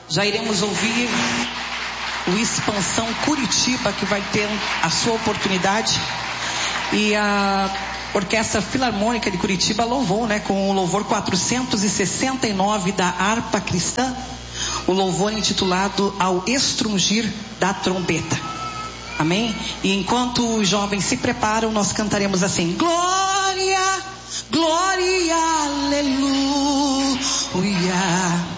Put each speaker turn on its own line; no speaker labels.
Já iremos ouvir o Expansão Curitiba, que vai ter a sua oportunidade. E a Orquestra Filarmônica de Curitiba louvou, né, com o louvor 469 da harpa cristã, o louvor intitulado Ao Estrungir da Trombeta. Amém? E enquanto os jovens se preparam, nós cantaremos assim: glória, glória, aleluia.